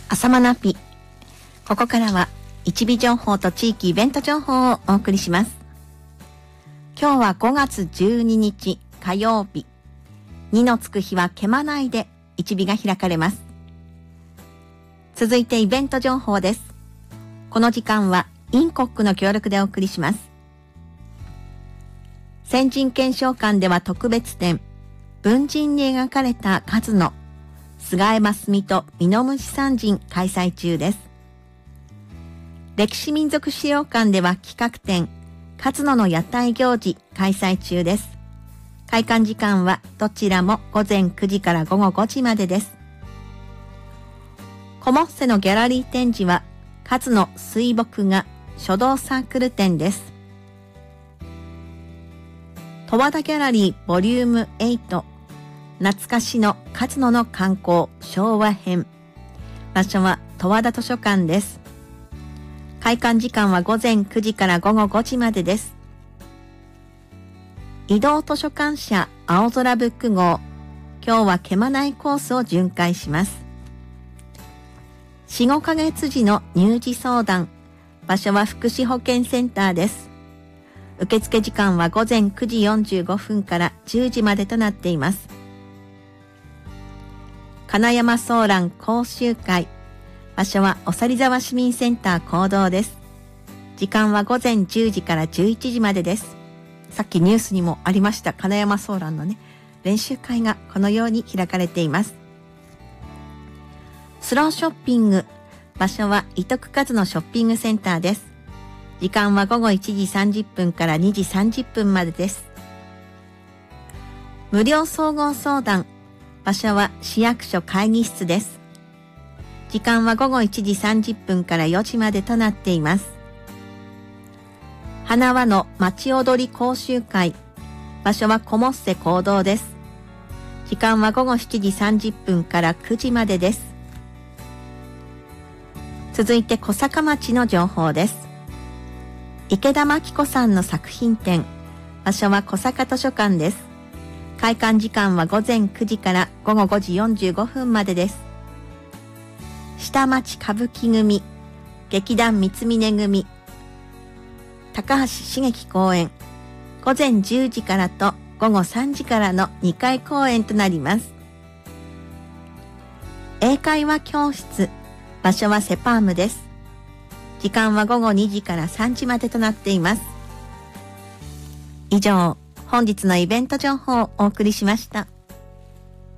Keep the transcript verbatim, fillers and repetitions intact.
朝マナピ。ここからは一尾情報と地域イベント情報をお送りします。今日はごがつじゅうににち火曜日。にのつく日は毛まないで一尾が開かれます。続いてイベント情報です。この時間はインコックの協力でお送りします。先人検証館では特別展、文人に描かれた数の菅江真澄とミノムシ三人開催中です。歴史民族資料館では企画展、勝野の屋台行事開催中です。開館時間はどちらもごぜんくじからごごごじまでです。コモッセのギャラリー展示は勝野水墨画書道サークル展です。十和田ギャラリーボリュームはち、懐かしの勝野の観光昭和編。場所は十和田図書館です。開館時間はごぜんくじからごごごじまでです。移動図書館車青空ブック号。今日は毛まないコースを巡回します。よん、ごかげつじの乳児相談。場所は福祉保健センターです。受付時間はごぜんくじよんじゅうごふんからじゅうじまでとなっています。金山ソーラン講習会。場所はおさり沢市民センター講堂です。時間はごぜんじゅうじからじゅういちじまでです。さっきニュースにもありました金山ソーランのね、練習会がこのように開かれています。スローショッピング。場所は伊徳和のショッピングセンターです。時間はごごいちじさんじゅっぷんからにじさんじゅっぷんまでです。無料総合相談。場所は市役所会議室です。時間はごごいちじさんじゅっぷんからよじまでとなっています。花輪の町踊り講習会。場所はコモッセ講堂です。時間はごごしちじさんじゅっぷんからくじまでです。続いて小坂町の情報です。池田真紀子さんの作品展。場所は小坂図書館です。開館時間はごぜんくじからごごごじよんじゅうごふんまでです。下町歌舞伎組、劇団三峰組、高橋茂樹公演。ごぜんじゅうじからとごごさんじからのにかい公演となります。英会話教室。場所はセパームです。時間はごごにじからさんじまでとなっています。以上、本日のイベント情報をお送りしました。